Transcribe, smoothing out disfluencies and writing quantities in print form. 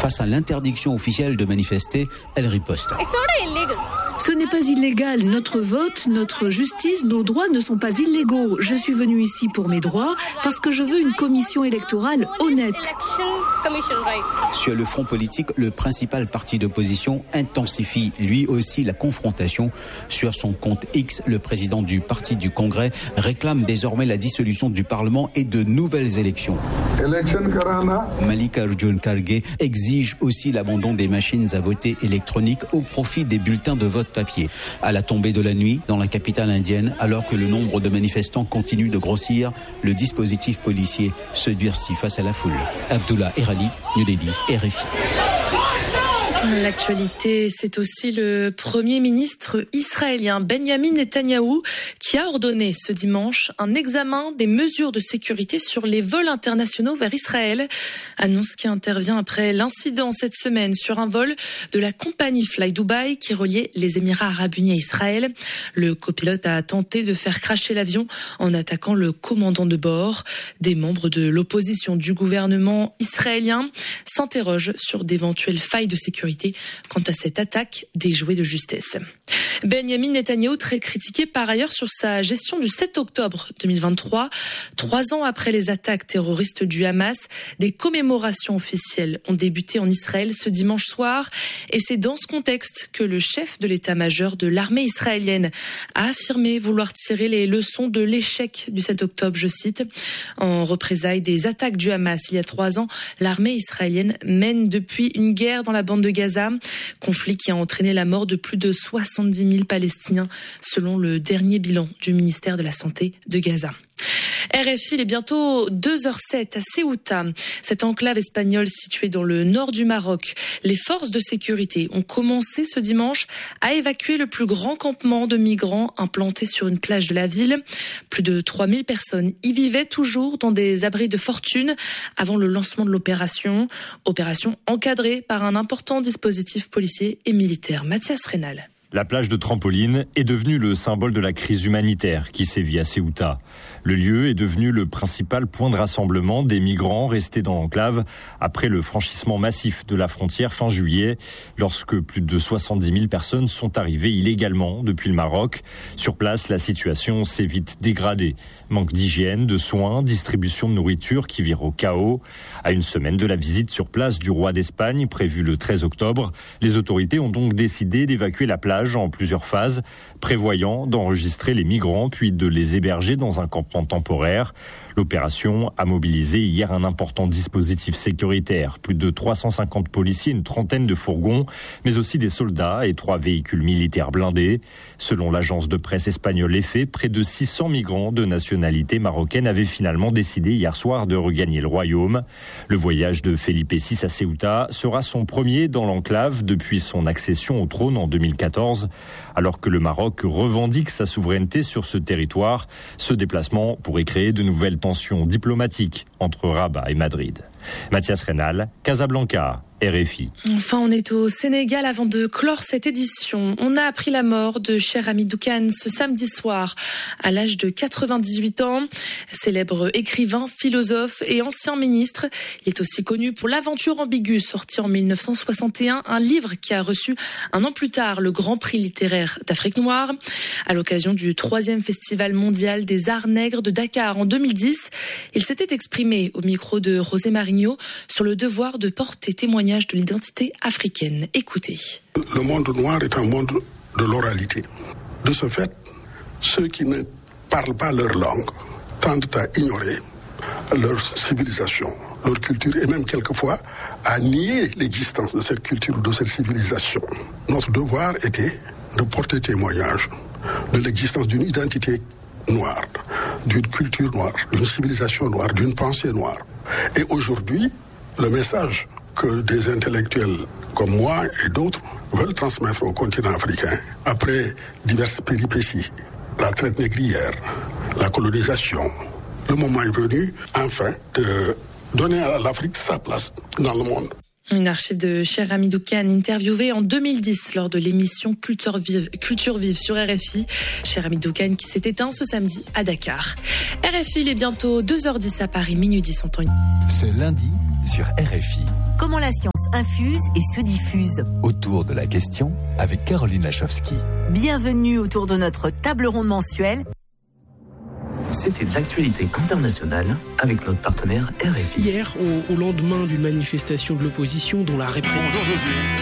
Face à l'interdiction officielle de manifester, elle riposte. Ce n'est pas illégal. Notre vote, notre justice, nos droits ne sont pas illégaux. Je suis venue ici pour mes droits parce que je veux une commission électorale honnête. Sur le front politique, le principal parti d'opposition intensifie lui aussi la confrontation. Sur son compte X, le président du parti du Congrès réclame désormais la dissolution du Parlement et de nouvelles élections. Mallikarjun Kharge exige aussi l'abandon des machines à voter électroniques au profit des bulletins de vote papier. À la tombée de la nuit, dans la capitale indienne, alors que le nombre de manifestants continue de grossir, le dispositif policier se durcit face à la foule. Abdullah Erali, New Delhi, RFI. L'actualité, c'est aussi le Premier ministre israélien Benjamin Netanyahou qui a ordonné ce dimanche un examen des mesures de sécurité sur les vols internationaux vers Israël. Annonce qui intervient après l'incident cette semaine sur un vol de la compagnie Fly Dubai qui reliait les Émirats arabes unis à Israël. Le copilote a tenté de faire cracher l'avion en attaquant le commandant de bord. Des membres de l'opposition du gouvernement israélien s'interrogent sur d'éventuelles failles de sécurité quant à cette attaque déjouée de justesse. Benjamin Netanyahou, très critiqué par ailleurs sur sa gestion du 7 octobre 2023. 3 ans après les attaques terroristes du Hamas, des commémorations officielles ont débuté en Israël ce dimanche soir. Et c'est dans ce contexte que le chef de l'état-major de l'armée israélienne a affirmé vouloir tirer les leçons de l'échec du 7 octobre, je cite. En représailles des attaques du Hamas il y a 3 ans, l'armée israélienne mène depuis une guerre dans la bande de Gaza, conflit qui a entraîné la mort de plus de 70 000 Palestiniens selon le dernier bilan du ministère de la Santé de Gaza. RFI, il est bientôt 2h07 à Ceuta. Cette enclave espagnole située dans le nord du Maroc. Les forces de sécurité ont commencé ce dimanche à évacuer le plus grand campement de migrants implanté sur une plage de la ville. Plus de 3000 personnes y vivaient toujours dans des abris de fortune avant le lancement de l'opération. Opération encadrée par un important dispositif policier et militaire. Mathias Rénal. La plage de Trampoline est devenue le symbole de la crise humanitaire qui sévit à Ceuta. Le lieu est devenu le principal point de rassemblement des migrants restés dans l'enclave après le franchissement massif de la frontière fin juillet, lorsque plus de 70 000 personnes sont arrivées illégalement depuis le Maroc. Sur place, la situation s'est vite dégradée. Manque d'hygiène, de soins, distribution de nourriture qui vire au chaos. À une semaine de la visite sur place du roi d'Espagne, prévue le 13 octobre, les autorités ont donc décidé d'évacuer la plage en plusieurs phases, prévoyant d'enregistrer les migrants puis de les héberger dans un campement temporaire. L'opération a mobilisé hier un important dispositif sécuritaire. Plus de 350 policiers, une trentaine de fourgons, mais aussi des soldats et 3 véhicules militaires blindés. Selon l'agence de presse espagnole EFE, près de 600 migrants de nationalité marocaine avaient finalement décidé hier soir de regagner le royaume. Le voyage de Felipe VI à Ceuta sera son premier dans l'enclave depuis son accession au trône en 2014. Alors que le Maroc revendique sa souveraineté sur ce territoire, ce déplacement pourrait créer de nouvelles tensions diplomatiques entre Rabat et Madrid. Mathias Rénal, Casablanca, RFI. Enfin, on est au Sénégal avant de clore cette édition. On a appris la mort de Cheikh Hamidou Kane ce samedi soir, à l'âge de 98 ans. Célèbre écrivain, philosophe et ancien ministre. Il est aussi connu pour L'Aventure ambiguë, sorti en 1961, un livre qui a reçu un an plus tard le Grand Prix littéraire d'Afrique noire. À l'occasion du 3e Festival mondial des arts nègres de Dakar en 2010, il s'était exprimé au micro de José Marigno sur le devoir de porter témoignage de l'identité africaine. Écoutez. Le monde noir est un monde de l'oralité. De ce fait, ceux qui ne parlent pas leur langue tendent à ignorer leur civilisation, leur culture et même quelquefois à nier l'existence de cette culture ou de cette civilisation. Notre devoir était de porter témoignage de l'existence d'une identité noire, d'une culture noire, d'une civilisation noire, d'une pensée noire. Et aujourd'hui, le message que des intellectuels comme moi et d'autres veulent transmettre au continent africain, après diverses péripéties, la traite négrière, la colonisation, le moment est venu, enfin, de donner à l'Afrique sa place dans le monde. Une archive de Cheikh Hamidou Kane interviewé en 2010 lors de l'émission Culture Vive sur RFI. Cheikh Hamidou Kane qui s'est éteint ce samedi à Dakar. RFI, il est bientôt 2h10 à Paris, minuit 10 en temps. Ce lundi sur RFI. comment la science infuse et se diffuse. Autour de la question avec Caroline Lachowski. Bienvenue autour de notre table ronde mensuelle. C'était l'actualité internationale avec notre partenaire RFI. Hier, au lendemain d'une manifestation de l'opposition dont la répression...